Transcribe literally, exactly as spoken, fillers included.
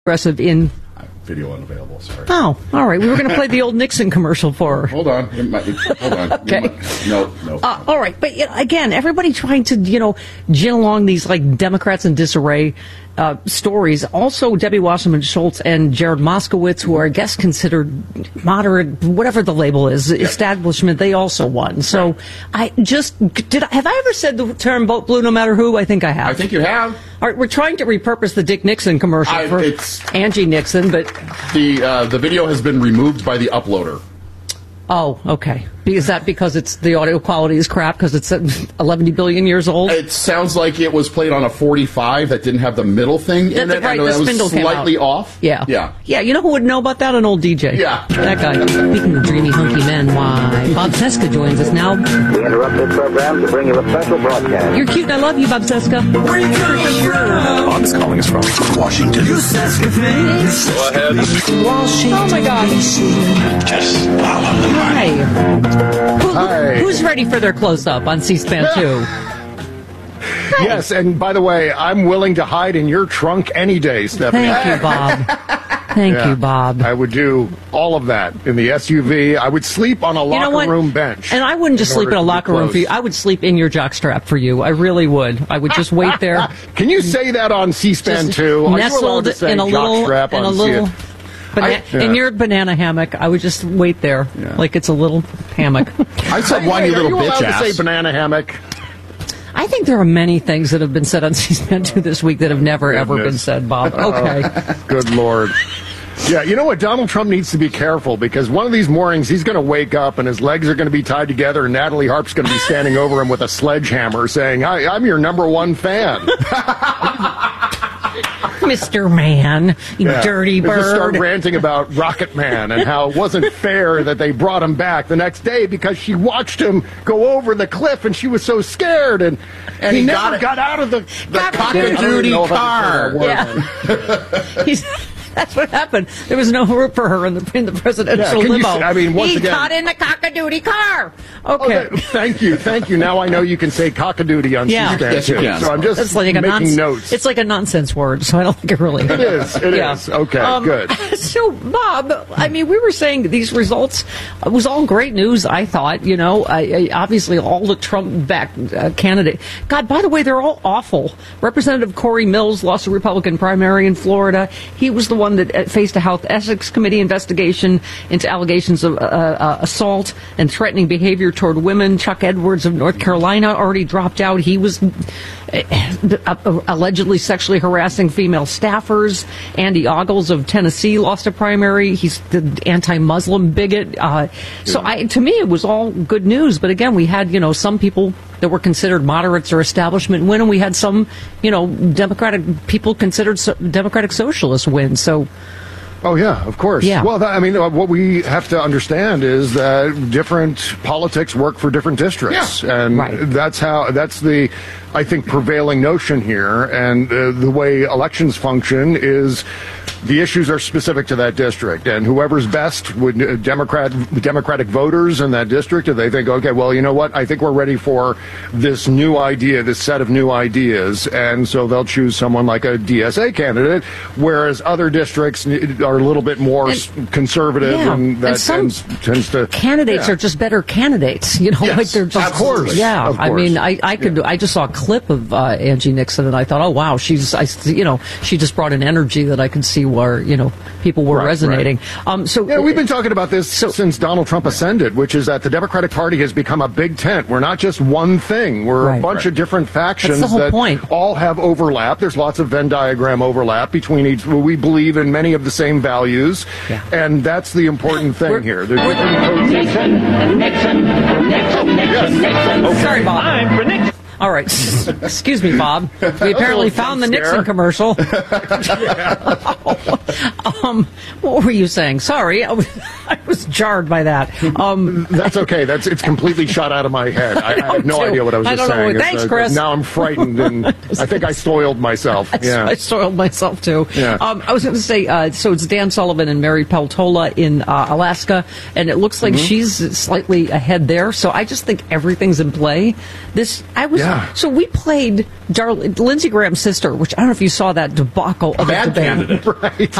aggressive in... Video unavailable, sorry. Oh, all right. We were going to play the old Nixon commercial for her. Hold on. It might, it, hold on. Okay. Might, no, no. Uh, all right. But, you know, again, everybody trying to, you know, gin along these, like, Democrats in disarray uh, stories. Also, Debbie Wasserman Schultz and Jared Moskowitz, who are, I guess, considered moderate, whatever the label is, yeah. establishment, they also won. So I just, did I, have I ever said the term vote blue no matter who? I think I have. I think you have. All right, we're trying to repurpose the Dick Nixon commercial I, for it's, Angie Nixon, but... The uh, the video has been removed by the uploader. Oh, okay. Is that because it's the audio quality is crap because it's eleven billion years old? It sounds like it was played on a forty-five that didn't have the middle thing in That's it. right, I know the that spindle was came slightly out. off. Yeah. Yeah. Yeah, you know who would know about that? An old D J. Yeah. That guy. Speaking of dreamy, hunky men, why? Bob Cesca joins us now. We interrupt this program to bring you a special broadcast. You're cute and I love you, Bob Cesca. Where you coming from? Bob's calling us from Washington. You Cesca face. Go ahead. Washington. Oh, my God. Just follow the Hi. Who, Hi. Who's ready for their close-up on C-SPAN two? Yes, and by the way, I'm willing to hide in your trunk any day, Stephanie. Thank you, Bob. Thank Yeah. you, Bob. I would do all of that in the S U V. I would sleep on a locker You know what? room bench. And I wouldn't just in sleep in order a to be locker room close. for you. I would sleep in your jockstrap for you. I really would. I would just wait there. Can you say that on C-SPAN Just too? Are you allowed nestled to say in a little, jockstrap in a on little, C- bana- I- yeah. in your banana hammock. I would just wait there, Yeah. like it's a little hammock. I said, "Why you Hey, are little you bitch allowed ass?" to say banana hammock? I think there are many things that have been said on C-SPAN two this week that have never ever been Goodness. said, Bob. Okay. Good Lord. Yeah, you know what? Donald Trump needs to be careful because one of these mornings he's going to wake up and his legs are going to be tied together and Natalie Harp's going to be standing over him with a sledgehammer saying, Hi, I'm your number one fan. Mister Man, you Yeah. dirty He'll just start bird. ranting about Rocket Man and how it wasn't fair that they brought him back the next day because she watched him go over the cliff and she was so scared and, And he, he never got it- got out of the, the Cock-a-doodle car. Yeah. He's, that's what happened. There was no room for her in the in the presidential Yeah, can you limo. s- I mean, once he again- got in the cock-a-doodle car. Oh, Okay. that- thank you, thank you. Now I know you can say cockadoodie on Yeah. C-SPAN Yes, you too. can. So I'm just It's like a making nonsense. notes. It's like a nonsense word, so I don't think it really. It is. It is. Okay, good. So, Bob, I mean, we were saying these results it was all great news. I thought, you know, I, I, obviously all the Trump-backed uh, candidate. God, by the way, they're all awful. Representative Corey Mills lost a Republican primary in Florida. He was the one that uh, faced a Health Ethics Committee investigation into allegations of uh, uh, assault and threatening behavior toward women. Chuck Edwards of North Carolina already dropped out. He was uh, uh, allegedly sexually harassing female staffers. Andy Ogles of Tennessee lost a primary. He's the anti-Muslim bigot. Uh, so I, to me, it was all good news. But again, we had, you know, some people that were considered moderates or establishment win, and we had some, you know, Democratic people considered so, Democratic socialists win. So. Oh, yeah, of course. Yeah. Well, that, I mean, uh, what we have to understand is that different politics work for different districts. Yeah. And Right. that's how, that's the, I think, prevailing notion here. And uh, the way elections function is the issues are specific to that district. And whoever's best would, uh, Democrat, Democratic voters in that district, if they think, okay, well, you know what, I think we're ready for this new idea, this set of new ideas. And so they'll choose someone like a D S A candidate, whereas other districts are a little bit more And- s conservative, Yeah, and that and some tends, tends to candidates yeah. are just better candidates, you know. Yes, like they're just, of course, yeah. of I course. mean, I, I could, Yeah. I just saw a clip of uh, Angie Nixon, and I thought, oh wow, she's, I, you know, she just brought an energy that I could see where, you know, people were Right, resonating. Um, so Yeah, we've been talking about this So- since Donald Trump ascended, which is that the Democratic Party has become a big tent. We're not just one thing. We're Right. a bunch Right. of different factions That's the whole that point. all have overlap. There's lots of Venn diagram overlap between each. We believe in many of the same values, Yeah. and that's the important thing We're- here. There's different Nixon, Nixon, Nixon, Nixon, Nixon. Sorry, Bob. Time for Nixon. All right. Excuse me, Bob. We apparently little found the jump Nixon scare. commercial. um, what were you saying? Sorry. I was, I was jarred by that. Um, That's okay. That's it's completely shot out of my head. I, I have no too. idea what I was I just don't know. saying. Thanks, It's, uh, Chris. Now I'm frightened, and I think I soiled myself. Yeah. I soiled myself too. Yeah. Um, I was going to say, uh, so it's Dan Sullivan and Mary Peltola in uh, Alaska, and it looks like Mm-hmm. she's slightly ahead there. So I just think everything's in play. This, I was. Yeah. So we played Dar- Lindsey Graham's sister, which I don't know if you saw that debacle of Bad a debate. candidate. Right.